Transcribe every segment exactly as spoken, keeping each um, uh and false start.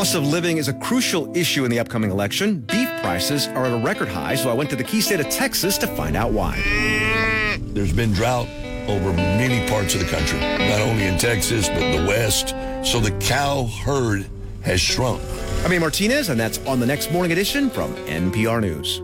Cost of living is a crucial issue in the upcoming election. Beef prices are at a record high, so I went to the key state of Texas to find out why. There's been drought over many parts of the country, not only in Texas, but the West. So the cow herd has shrunk. I'm Ian Martinez, and that's on the next morning edition from N P R News.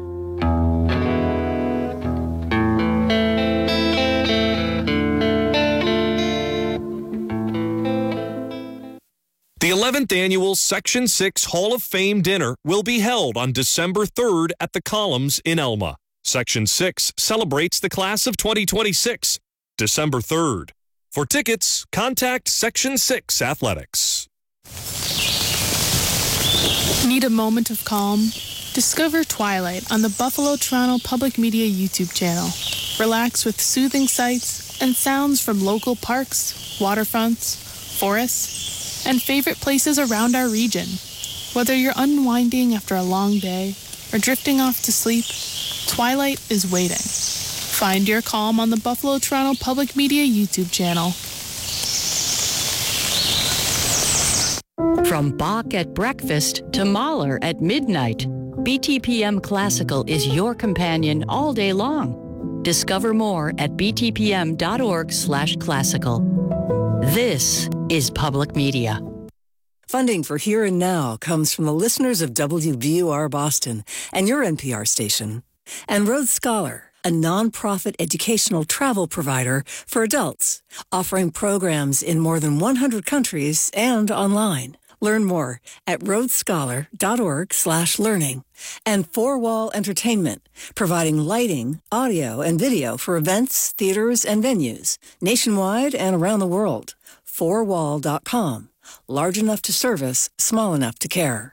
The eleventh Annual Section six Hall of Fame Dinner will be held on December third at the Columns in Elma. Section six celebrates the class of twenty twenty-six, December third. For tickets, contact Section six Athletics. Need a moment of calm? Discover Twilight on the Buffalo Toronto Public Media YouTube channel. Relax with soothing sights and sounds from local parks, waterfronts, forests, and favorite places around our region. Whether you're unwinding after a long day or drifting off to sleep, Twilight is waiting. Find your calm on the Buffalo Toronto Public Media YouTube channel. From Bach at breakfast to Mahler at midnight, B T P M Classical is your companion all day long. Discover more at b t p m dot org slash classical. This is public media. Funding for Here and Now comes from the listeners of W B U R Boston and your N P R station, and Rhodes Scholar, a nonprofit educational travel provider for adults, offering programs in more than one hundred countries and online. Learn more at rhodes scholar dot org slash learning. And Four Wall Entertainment, providing lighting, audio, and video for events, theaters, and venues, nationwide and around the world. four wall dot com. Large enough to service, small enough to care.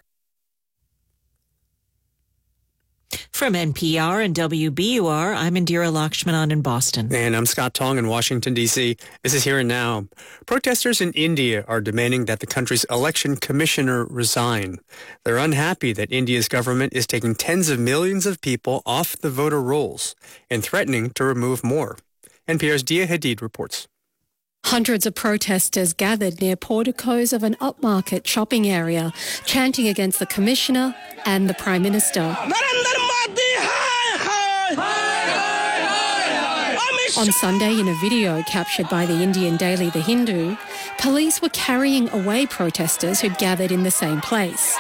From N P R and W B U R, I'm Indira Lakshmanan in Boston. And I'm Scott Tong in Washington, D C This is Here and Now. Protesters in India are demanding that the country's election commissioner resign. They're unhappy that India's government is taking tens of millions of people off the voter rolls and threatening to remove more. N P R's Dia Hadid reports. Hundreds of protesters gathered near porticos of an upmarket shopping area, chanting against the commissioner and the Prime Minister. On Sunday, in a video captured by the Indian daily The Hindu, police were carrying away protesters who'd gathered in the same place.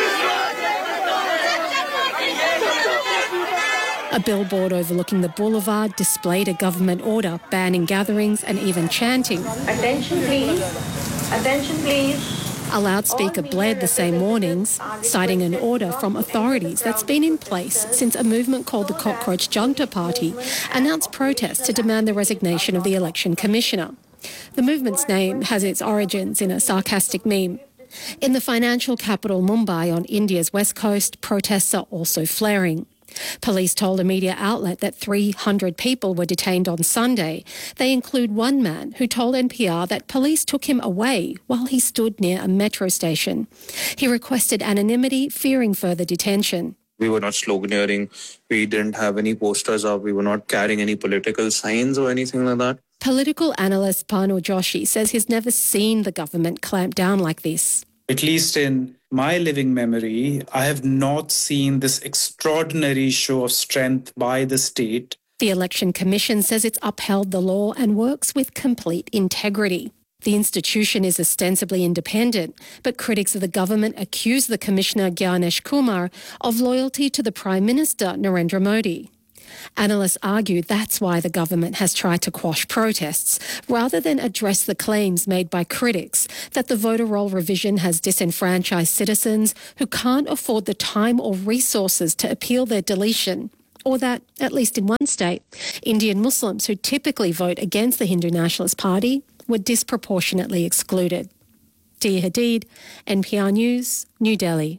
A billboard overlooking the boulevard displayed a government order banning gatherings and even chanting. Attention please. Attention please. A loudspeaker blared the same warnings, citing an order from authorities that's been in place since a movement called the Cockroach Junta Party announced protests to demand the resignation of the election commissioner. The movement's name has its origins in a sarcastic meme. In the financial capital Mumbai on India's west coast, protests are also flaring. Police told a media outlet that three hundred people were detained on Sunday. They include one man who told N P R that police took him away while he stood near a metro station. He requested anonymity, fearing further detention. We were not sloganeering. We didn't have any posters up. We were not carrying any political signs or anything like that. Political analyst Pano Joshi says he's never seen the government clamp down like this. At least in my living memory, I have not seen this extraordinary show of strength by the state. The Election Commission says it's upheld the law and works with complete integrity. The institution is ostensibly independent, but critics of the government accuse the Commissioner Gyanesh Kumar of loyalty to the Prime Minister Narendra Modi. Analysts argue that's why the government has tried to quash protests, rather than address the claims made by critics that the voter roll revision has disenfranchised citizens who can't afford the time or resources to appeal their deletion, or that, at least in one state, Indian Muslims who typically vote against the Hindu Nationalist Party were disproportionately excluded. Dia Hadid, N P R News, New Delhi.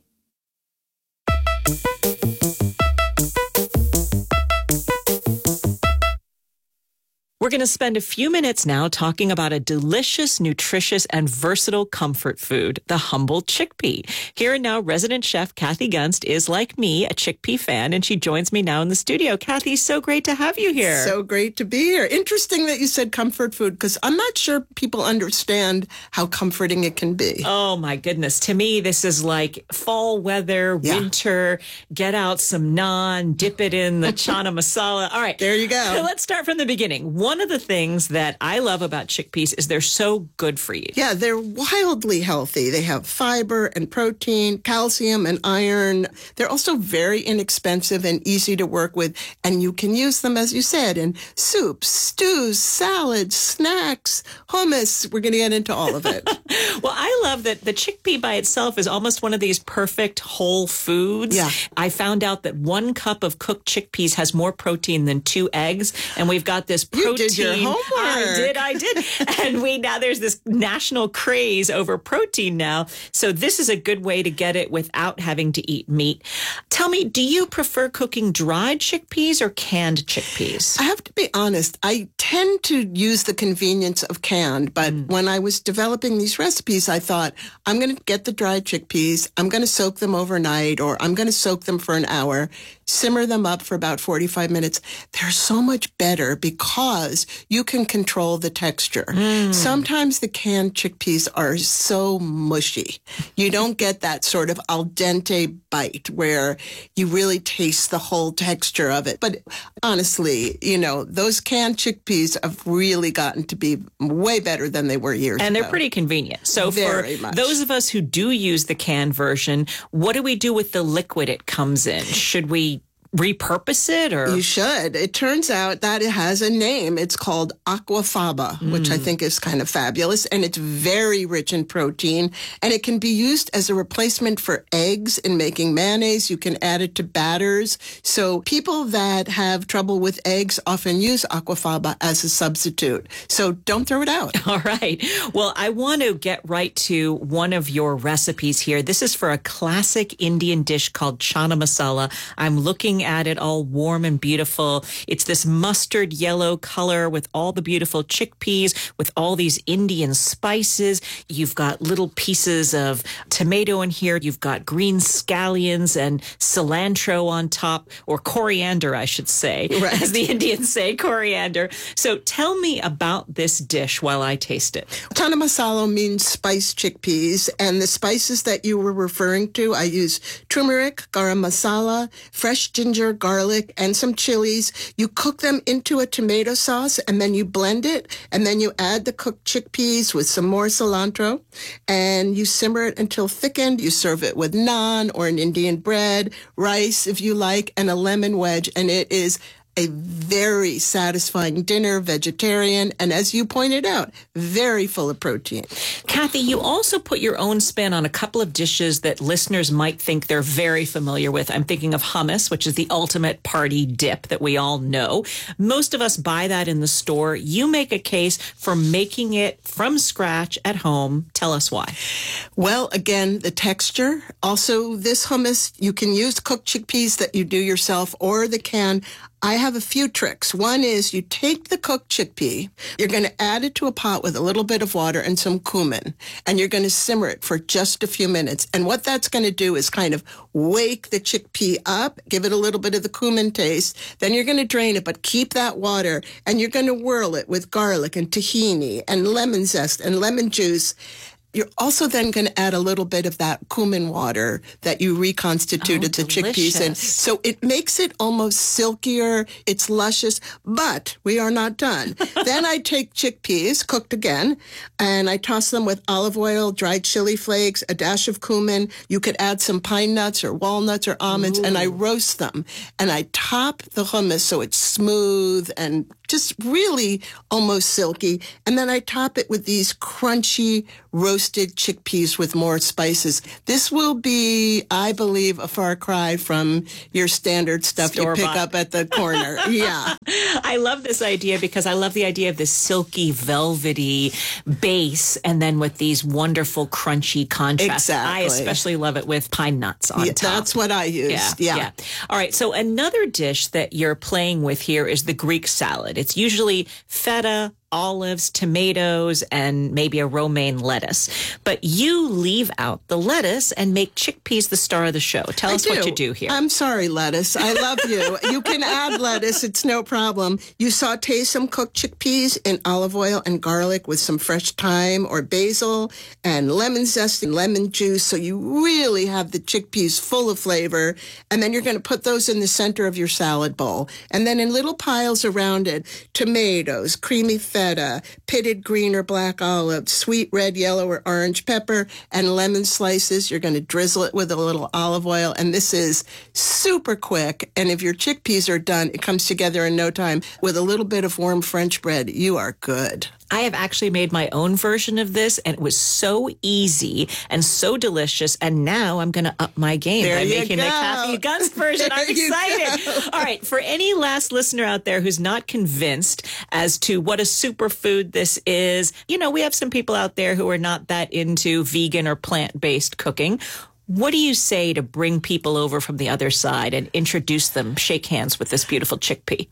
We're going to spend a few minutes now talking about a delicious, nutritious, and versatile comfort food, the humble chickpea. Here and now, resident chef Kathy Gunst is, like me, a chickpea fan, and she joins me now in the studio. Kathy, so great to have you here. So great to be here. Interesting that you said comfort food, because I'm not sure people understand how comforting it can be. Oh, my goodness. To me, this is like fall weather, Yeah. winter, get out some naan, dip it in the chana masala. All right. There you go. So let's start from the beginning. One of the things that I love about chickpeas is they're so good for you. Yeah, they're wildly healthy. They have fiber and protein, calcium and iron. They're also very inexpensive and easy to work with. And you can use them, as you said, in soups, stews, salads, snacks, hummus. We're going to get into all of it. Well, I love that the chickpea by itself is almost one of these perfect whole foods. Yeah. I found out that one cup of cooked chickpeas has more protein than two eggs. And we've got this protein. You did your homework. I did, I did. And we now there's this national craze over protein now. So this is a good way to get it without having to eat meat. Tell me, do you prefer cooking dried chickpeas or canned chickpeas? I have to be honest. I tend to use the convenience of canned, but mm. when I was developing these recipes, I thought, I'm going to get the dried chickpeas, I'm going to soak them overnight, or I'm going to soak them for an hour, simmer them up for about forty-five minutes. They're so much better because you can control the texture. Mm. Sometimes the canned chickpeas are so mushy. You don't get that sort of al dente bite where you really taste the whole texture of it. But honestly, you know, those canned chickpeas have really gotten to be way better than they were years ago. And they're pretty convenient. So Very for much. those of us who do use the canned version, what do we do with the liquid it comes in? Should we repurpose it, or you should? It turns out that it has a name. It's called aquafaba, mm. which I think is kind of fabulous, and it's very rich in protein, and it can be used as a replacement for eggs in making mayonnaise. You can add it to batters. So people that have trouble with eggs often use aquafaba as a substitute. So don't throw it out. All right. Well, I want to get right to one of your recipes here. This is for a classic Indian dish called chana masala. I'm looking at it all warm and beautiful. It's this mustard yellow color with all the beautiful chickpeas, with all these Indian spices. You've got little pieces of tomato in here. You've got green scallions and cilantro on top, or coriander, I should say, right. as the Indians say, coriander. So tell me about this dish while I taste it. Chana masala means spiced chickpeas, and the spices that you were referring to, I use turmeric, garam masala, fresh ginger, garlic, and some chilies. You cook them into a tomato sauce, and then you blend it, and then you add the cooked chickpeas with some more cilantro, and you simmer it until thickened. You serve it with naan or an Indian bread, rice if you like, and a lemon wedge, and it is a very satisfying dinner, vegetarian, and as you pointed out, very full of protein. Kathy, you also put your own spin on a couple of dishes that listeners might think they're very familiar with. I'm thinking of hummus, which is the ultimate party dip that we all know. Most of us buy that in the store. You make a case for making it from scratch at home. Tell us why. Well, again, the texture. Also, this hummus, you can use cooked chickpeas that you do yourself or the canned. I have a few tricks. One is you take the cooked chickpea, you're going to add it to a pot with a little bit of water and some cumin, and you're going to simmer it for just a few minutes. And what that's going to do is kind of wake the chickpea up, give it a little bit of the cumin taste. Then you're going to drain it, but keep that water, and you're going to whirl it with garlic and tahini and lemon zest and lemon juice. You're also then going to add a little bit of that cumin water that you reconstituted oh, the chickpeas in. So it makes it almost silkier. It's luscious, but we are not done. Then I take chickpeas, cooked again, and I toss them with olive oil, dried chili flakes, a dash of cumin. You could add some pine nuts or walnuts or almonds, Ooh. And I roast them. And I top the hummus so it's smooth and just really almost silky. And then I top it with these crunchy roasted chickpeas with more spices. This will be, I believe, a far cry from your standard stuff Store you pick bought. Up at the corner. Yeah. I love this idea because I love the idea of this silky, velvety base and then with these wonderful, crunchy contrasts. Exactly. I especially love it with pine nuts on yeah, top. That's what I use. Yeah, yeah. yeah. All right. So another dish that you're playing with here is the Greek salad. It's usually feta, olives, tomatoes, and maybe a romaine lettuce. But you leave out the lettuce and make chickpeas the star of the show. Tell I us do. what you do here. I'm sorry, lettuce. I love you. You can add lettuce. It's no problem. You saute some cooked chickpeas in olive oil and garlic with some fresh thyme or basil and lemon zest and lemon juice. So you really have the chickpeas full of flavor. And then you're going to put those in the center of your salad bowl. And then in little piles around it, tomatoes, creamy feta, pitted green or black olives, sweet red, yellow, or orange pepper, and lemon slices. You're going to drizzle it with a little olive oil. And this is super quick. And if your chickpeas are done, it comes together in no time with a little bit of warm French bread. You are good. I have actually made my own version of this, and it was so easy and so delicious. And now I'm going to up my game there by you making go. the Kathy Gunst version. I'm excited. All right. For any last listener out there who's not convinced as to what a superfood this is, you know, we have some people out there who are not that into vegan or plant-based cooking. What do you say to bring people over from the other side and introduce them, shake hands with this beautiful chickpea?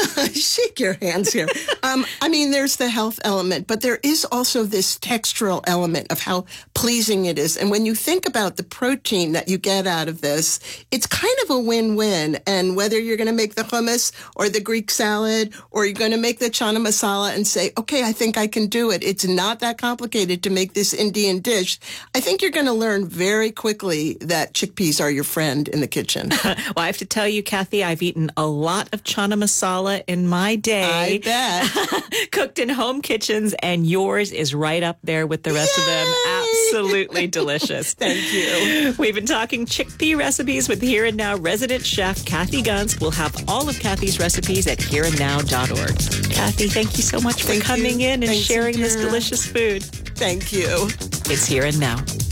Shake your hands here. um, I mean, there's the health element, but there is also this textural element of how pleasing it is. And when you think about the protein that you get out of this, it's kind of a win-win. And whether you're going to make the hummus or the Greek salad, or you're going to make the chana masala and say, okay, I think I can do it. It's not that complicated to make this Indian dish. I think you're going to learn very quickly that chickpeas are your friend in the kitchen. Well, I have to tell you, Kathy, I've eaten a lot of chana masala in my day. I bet. Cooked in home kitchens, and yours is right up there with the rest Yay! Of them. Absolutely delicious. Thank you. We've been talking chickpea recipes with Here and Now resident chef Kathy Gunst. We'll have all of Kathy's recipes at here and now dot org. Kathy, thank you so much for thank coming you. in and Thanks, sharing Sarah. this delicious food. Thank you. It's Here and Now.